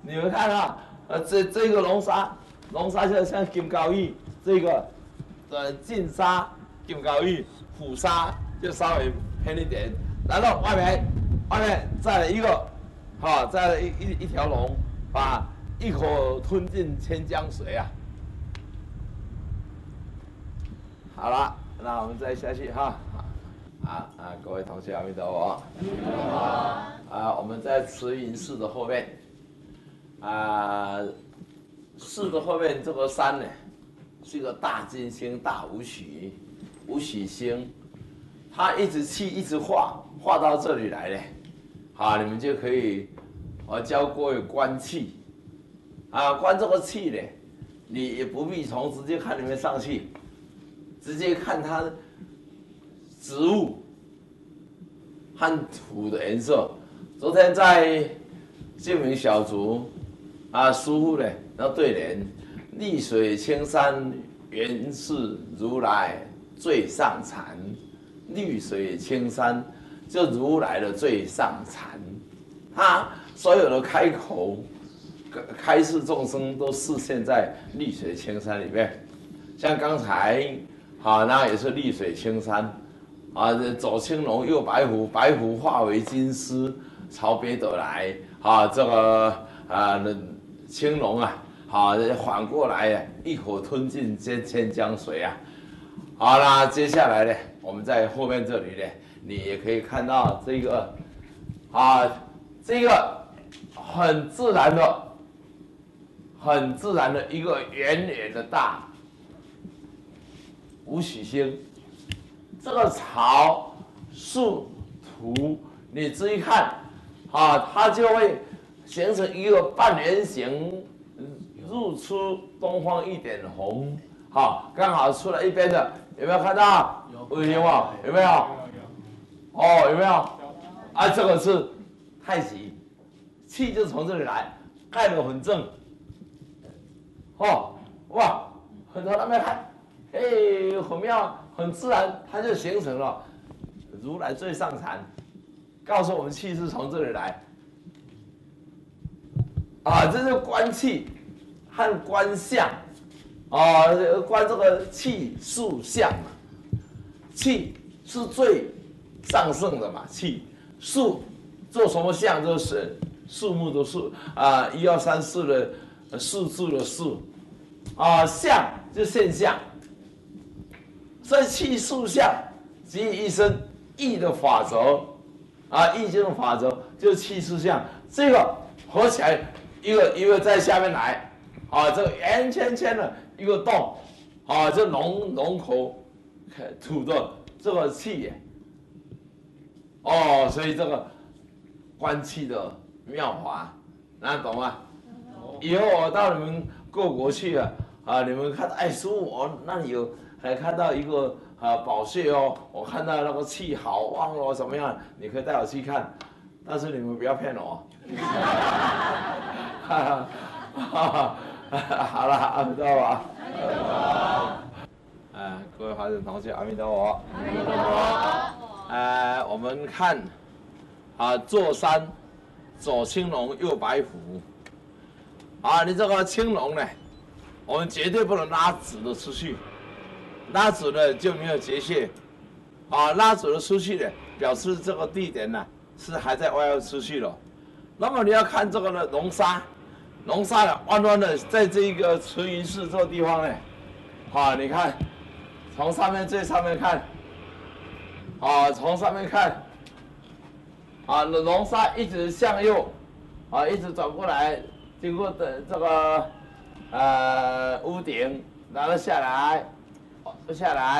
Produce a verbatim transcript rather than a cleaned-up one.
你们看啊，呃，这这个龙沙，龙沙就像金高玉，这个呃金沙、金高玉、虎沙就稍微偏一点，然后外面外面再来一个，哈、哦，再来一一一条龙，把一口吞进千江水啊。好了，那我们再下去哈。啊啊，各位同学，阿弥陀佛。啊，我们在慈云寺的后面，啊，寺的后面这个山呢，是一个大金星、大无许、无许星，它一直气一直化，化到这里来了。好，你们就可以，我教各位观气。啊，观这个气呢，你也不必从直接看里面上去，直接看它植物和土的颜色。昨天在净明小组啊，师父呢，要对联：绿水青山原是如来最上禅，绿水青山就如来的最上禅。他所有的开口开示众生都视现在绿水青山里面。像刚才啊，那也是绿水青山啊，左青龙右白虎，白虎化为金狮朝北斗来啊，这个啊青龙啊，好、啊、反过来呀，一口吞进千千江水啊。好啦，接下来呢，我们在后面这里呢，你也可以看到这个啊，这个很自然的、很自然的一个圆圆的大无许星。这个草、树、土，你仔细看，啊，它就会形成一个半圆形，日出东方一点红，好，刚好出来一边的，有没有看到？有，有吗？有没有？哦，有没有？啊，这个是太极，气就从这里来，盖得很正。哦，哇，很多人没看，哎，很妙。很自然，它就形成了如来最上禅，告诉我们气是从这里来。啊，这是观气和观相，啊，观这个气数相嘛。气是最上圣的嘛，气数做什么相就是树木的树啊，一二三四的数字的数，啊，相就现象。所以气数相集于一身，易的法则啊，易经的法则就是气数相，这个合起来一个一个在下面来，啊，这个圆圈圈的一个洞，啊，这龙龙口吐的这个气也，哦，所以这个观气的妙法，那懂吗？以后我到你们各国去啊，啊，你们看，哎，师父，我那里有。还看到一个啊宝穴哦，我看到那个气好旺哦，怎么样？你可以带我去看，但是你们不要骗我。好了，阿弥陀佛。阿弥陀佛。呃，各位华人同学，阿弥陀佛。阿弥陀佛。呃，我们看啊，座山左青龙，右白虎。啊，你这个青龙呢，我们绝对不能拉直的出去。拉直了就没有结界，啊，拉直了出去的，表示这个地点呢是还在外要出去了。那么你要看这个呢，龙沙，龙沙呢弯弯的，在这一个慈云寺这个地方呢，啊，你看，从上面最上面看，啊，从上面看，啊，龙沙一直向右，啊，一直转过来，经过的这个呃屋顶，然后下来。下来。